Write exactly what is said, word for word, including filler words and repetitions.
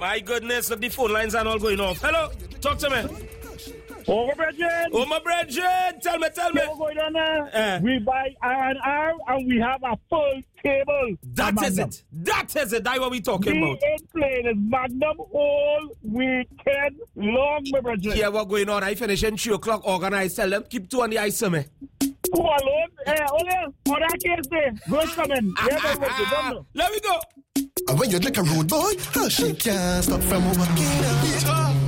My goodness, look, the phone lines are all going off. Hello, talk to me. Oh, my brethren. Oh, my brethren. Tell me, tell me. What's going on there? Uh, we buy R and R and we have a full table. That is it. That is it. That's what we're talking we about. We ain't playing this Magnum all weekend long, my brethren. Yeah, what's going on? I finish in three o'clock. Organize. Tell them, keep two on the ice, man. Two alone? Eh, only on that case there. Go coming. Yeah, ah, ah, ah. Let me go. And when you're like a rude boy, how she can't stop from walking out.